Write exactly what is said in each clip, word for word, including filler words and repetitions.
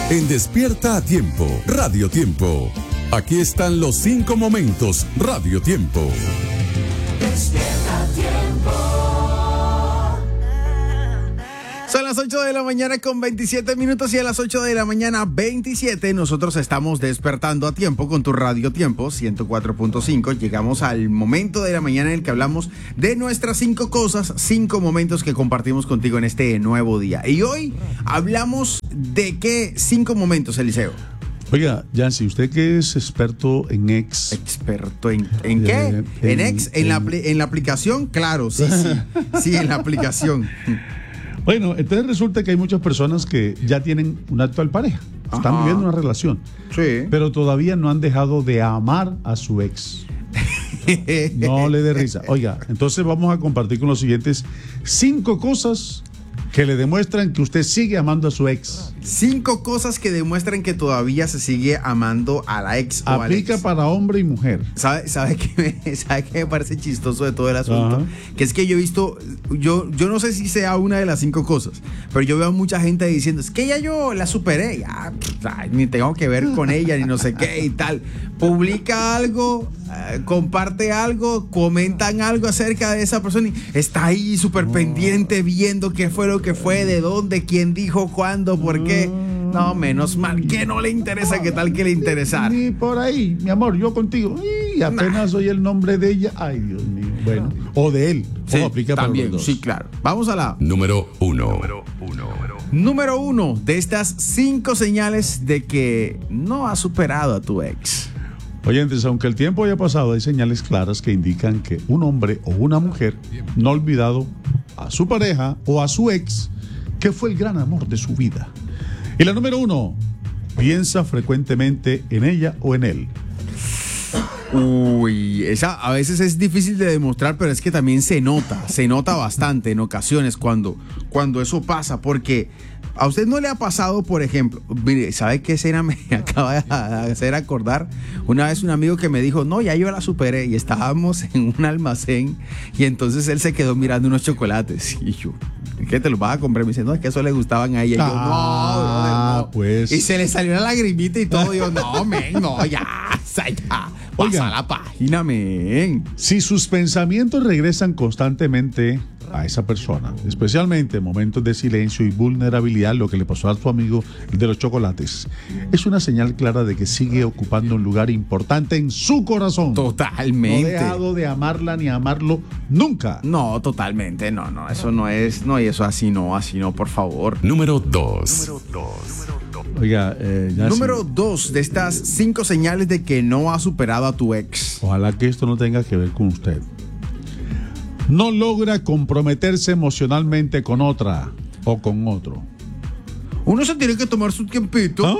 en Despierta a Tiempo, Radio Tiempo. Aquí están los cinco momentos, Radio Tiempo. Despierta a Tiempo. Son las ocho de la mañana con veintisiete minutos y a las ocho de la mañana veintisiete nosotros estamos despertando a tiempo con tu Radio Tiempo ciento cuatro punto cinco. Llegamos al momento de la mañana en el que hablamos de nuestras cinco cosas, cinco momentos que compartimos contigo en este nuevo día. Y hoy hablamos de qué cinco momentos, Eliseo. Oiga, Yancy, usted que es experto en X. ¿Experto en, en qué? Eh, ¿En, en X? ¿En, en, la, en la aplicación? Claro, sí, sí. Sí, en la aplicación. Bueno, entonces resulta que hay muchas personas que ya tienen una actual pareja. Están Ajá. viviendo una relación. Sí. Pero todavía no han dejado de amar a su ex. No le dé risa. Oiga, entonces vamos a compartir con los siguientes cinco cosas que le demuestran que usted sigue amando a su ex. Cinco cosas que demuestran que todavía se sigue amando a la ex o al Aplica ex. para hombre y mujer. ¿Sabe, sabe, qué me, ¿Sabe qué me parece chistoso de todo el asunto? Ajá. Que es que yo he visto, yo, yo no sé si sea una de las cinco cosas, pero yo veo a mucha gente diciendo, es que ya yo la superé, ya, ay, ni tengo que ver con ella, ni no sé qué y tal. Publica algo, eh, comparte algo, comentan algo acerca de esa persona y está ahí súper No. pendiente viendo qué fue lo que fue, de dónde, quién dijo, cuándo, por qué. No, menos mal que no le interesa, qué tal que le interesara. Ni por ahí, mi amor, yo contigo. Y apenas oye el nombre de ella. Ay, Dios mío. Bueno, o de él. Sí, o aplica también, para los dos. sí, claro. Vamos a la Número uno. número uno de estas cinco señales de que no has superado a tu ex. Oyentes, aunque el tiempo haya pasado, hay señales claras que indican que un hombre o una mujer no ha olvidado a su pareja o a su ex, que fue el gran amor de su vida. Y la número uno, piensa frecuentemente en ella o en él. Uy, esa a veces es difícil de demostrar, pero es que también se nota, se nota bastante en ocasiones cuando, cuando eso pasa, porque a usted no le ha pasado, por ejemplo, mire, ¿sabe qué escena me acaba de hacer acordar? Una vez un amigo que me dijo, no, ya yo la superé, y estábamos en un almacén, y entonces él se quedó mirando unos chocolates, y yo, ¿qué te los vas a comprar? Me dice, no, es que eso le gustaban a ella, y yo, Ah, no, brother, no. pues. Y se le salió una lagrimita y todo, y yo, no, men, no, ya, ya. Oiga. Pasa la página, men. Si sus pensamientos regresan constantemente a esa persona, especialmente en momentos de silencio y vulnerabilidad, lo que le pasó a su amigo de los chocolates, es una señal clara de que sigue ocupando un lugar importante en su corazón. Totalmente. No ha dejado de amarla ni amarlo nunca. No, totalmente, no, no, eso no es, no, y eso así no, así no, por favor. Número dos. Oiga, eh, ya Número sí. dos de estas cinco señales de que no has superado a tu ex. Ojalá que esto no tenga que ver con usted. No logra comprometerse emocionalmente con otra o con otro. Uno se tiene que tomar su tiempito.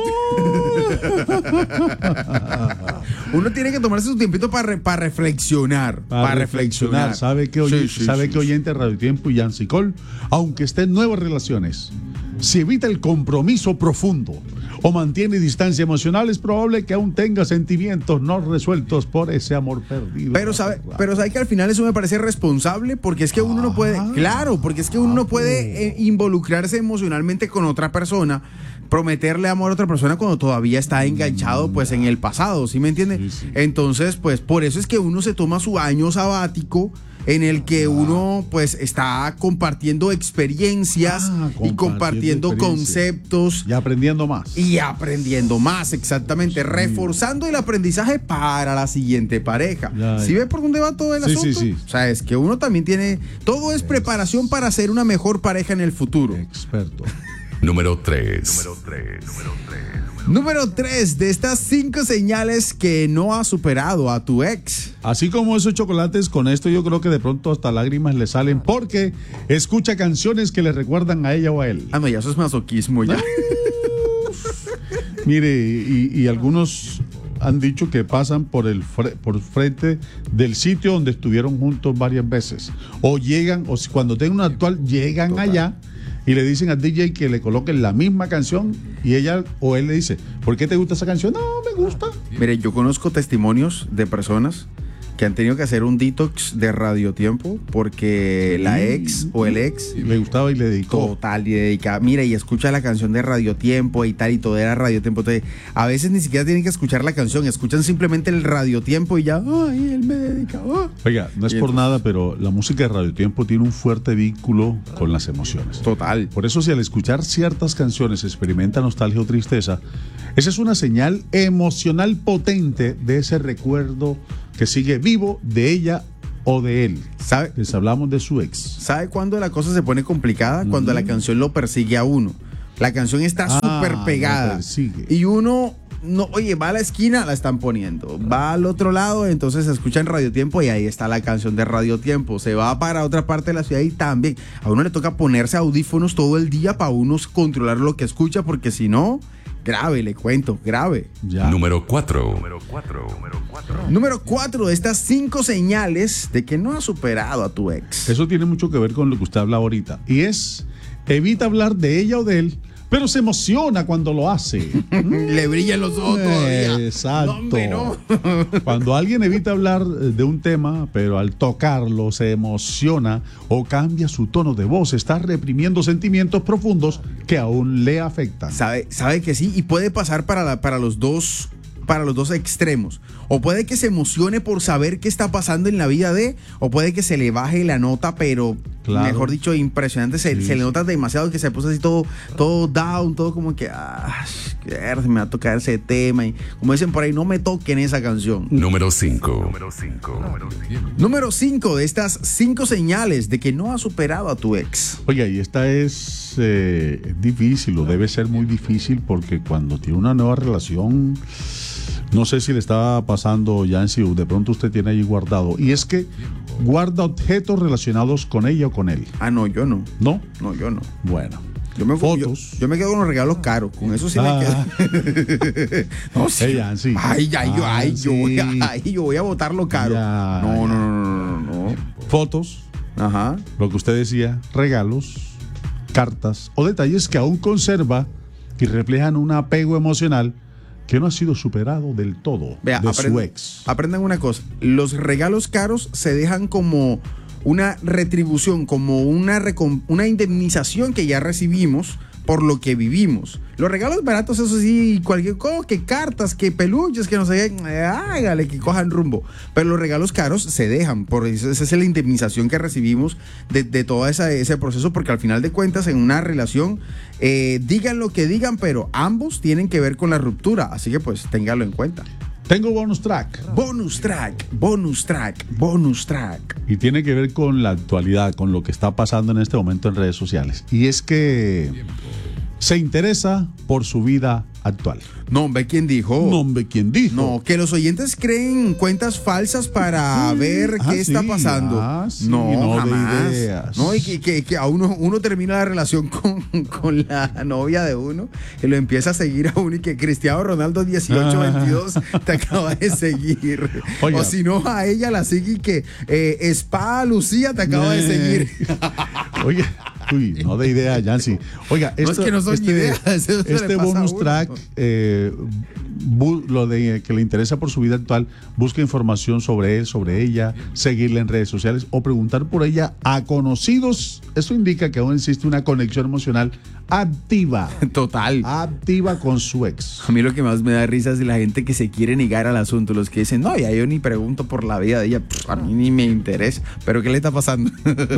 Uno tiene que tomarse su tiempito para, re, para reflexionar. Para, Para reflexionar. reflexionar. ¿Sabe qué oye, Sí, sí, sabe sí, que sí. oyente Radio Tiempo y Yancy Cole, aunque esté en nuevas relaciones, si evita el compromiso profundo o mantiene distancia emocional, es probable que aún tenga sentimientos no resueltos por ese amor perdido. Pero sabe, pero sabe que al final eso me parece responsable porque es que uno no puede, claro, porque es que uno no puede eh, involucrarse emocionalmente con otra persona, prometerle amor a otra persona cuando todavía está enganchado pues en el pasado, ¿sí me entiende? Sí, sí. Entonces, pues por eso es que uno se toma su año sabático en el que uno pues está compartiendo experiencias Ah, y compartiendo experiencias. conceptos Y aprendiendo más. y aprendiendo más, exactamente, reforzando el aprendizaje para la siguiente pareja. Ya, ¿Sí ya. ve por dónde va todo el Sí, asunto? sí, sí. O sea, es que uno también tiene, todo es preparación para ser una mejor pareja en el futuro. Experto. Número tres. Número tres de estas cinco señales que no has superado a tu ex. Así como esos chocolates, con esto yo creo que de pronto hasta lágrimas le salen porque escucha canciones que le recuerdan a ella o a él. Ah, no, ya eso es masoquismo ya. Mire, y, y algunos han dicho que pasan por el fre- por frente del sitio donde estuvieron juntos varias veces. O llegan, o si cuando tengan una actual, llegan Total. allá y le dicen al D J que le coloquen la misma canción y ella o él le dice, ¿por qué te gusta esa canción? No, me gusta. Mire, yo conozco testimonios de personas que han tenido que hacer un detox de radiotiempo porque la ex o el ex le gustaba y le dedicó. Total, y dedicaba, mira, y escucha la canción de Radiotiempo y tal, y todo era Radiotiempo. Entonces, a veces ni siquiera tienen que escuchar la canción, escuchan simplemente el Radiotiempo y ya, ay, él me dedica. Oh. Oiga, no es por nada, pero la música de Radiotiempo tiene un fuerte vínculo con las emociones. Total. Por eso, si al escuchar ciertas canciones experimenta nostalgia o tristeza, esa es una señal emocional potente de ese recuerdo que sigue vivo de ella o de él. ¿Sabe? Les hablamos de su ex. ¿Sabe cuándo la cosa se pone complicada? Mm. Cuando la canción lo persigue a uno. La canción está súper ah, pegada. Y uno, no, oye, va a la esquina, la están poniendo. Va al otro lado, entonces se escucha en Radiotiempo y ahí está la canción de Radiotiempo. Se va para otra parte de la ciudad y también. A uno le toca ponerse audífonos todo el día para uno controlar lo que escucha, porque si no... Grave, le cuento, grave. Ya. Número cuatro. Número cuatro. Número cuatro. Número cuatro de estas cinco señales de que no has superado a tu ex. Eso tiene mucho que ver con lo que usted habla ahorita. Y es, evita hablar de ella o de él, pero se emociona cuando lo hace. Le brillan los ojos todavía. Exacto. No, hombre, no. Cuando alguien evita hablar de un tema, pero al tocarlo se emociona o cambia su tono de voz, está reprimiendo sentimientos profundos que aún le afectan. Sabe, sabe que sí, y puede pasar para, la, para los dos para los dos extremos. O puede que se emocione por saber qué está pasando en la vida de, o puede que se le baje la nota, pero claro, mejor dicho, impresionante, se, sí. se le nota demasiado, que se puso así todo, todo down, todo como que, ah, se me va a tocar ese tema, y como dicen por ahí, no me toquen esa canción. Número cinco. Número cinco. Número cinco de estas cinco señales de que no has superado a tu ex. Oiga, y esta es eh, difícil, o debe ser muy difícil, porque cuando tiene una nueva relación, no sé si le estaba pasando ya en sí, de pronto usted tiene ahí guardado, y es que guarda objetos relacionados con ella o con él. Ah, no, yo no. ¿No? No, yo no. Bueno. Yo me, Fotos. Yo, yo me quedo con los regalos caros, con eso sí ah. me quedo. No, sí. Hey, sí. Ay, ay, yo, ah, ay, sí. yo, voy a, ay, yo voy a botar lo caro. Ya, no, ya. no, no, no, no, no. Fotos. Ajá. Lo que usted decía, regalos, cartas o detalles que aún conserva y reflejan un apego emocional que no ha sido superado del todo. Vea, de aprend, su ex. Aprendan una cosa, los regalos caros se dejan como una retribución, como una, una indemnización que ya recibimos por lo que vivimos. Los regalos baratos, eso sí, cualquier cosa, que cartas, que peluches, que no sé, eh, hágale, que cojan rumbo. Pero los regalos caros se dejan, por eso esa es la indemnización que recibimos de, de todo esa, ese proceso, porque al final de cuentas en una relación, eh, digan lo que digan, pero ambos tienen que ver con la ruptura, así que pues ténganlo en cuenta. Tengo bonus track. Bonus track, bonus track, bonus track. Y tiene que ver con la actualidad, con lo que está pasando en este momento en redes sociales. Y es que se interesa por su vida actual. No, hombre, ¿quién dijo? No, hombre, ¿quién dijo? No, que los oyentes creen cuentas falsas para ver ah, qué sí, está pasando. Ah, sí, no, no, jamás. de ideas. No, y que, que, que a uno, uno termina la relación con, con la novia de uno y lo empieza a seguir a uno y que Cristiano Ronaldo dieciocho veintidós te acaba de seguir. Oiga. O si no, a ella la sigue y que eh, Spa Lucía te acaba de seguir. Oye. Uy, no de idea, Yancy. Oiga, esto, no es que no son este, ideas, este bonus track, eh, bu, lo de que le interesa por su vida actual, busca información sobre él, sobre ella, seguirla en redes sociales o preguntar por ella a conocidos. Eso indica que aún existe una conexión emocional activa. Total. Activa con su ex. A mí lo que más me da risa es la gente que se quiere negar al asunto, los que dicen, no, ya yo ni pregunto por la vida de ella, pff, a mí ni me interesa. ¿Pero qué le está pasando?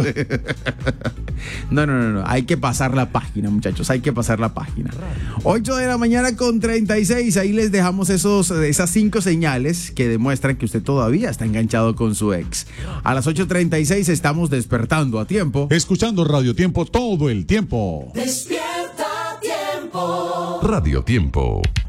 No, no, no, no, hay que pasar la página, muchachos, hay que pasar la página. ocho de la mañana con treinta y seis, ahí les dejamos esos, esas cinco señales que demuestran que usted todavía está enganchado con su ex. A las ocho treinta y seis estamos despertando a tiempo. Escuchando Radio Tiempo todo el tiempo. Despierta Tiempo. Radio Tiempo.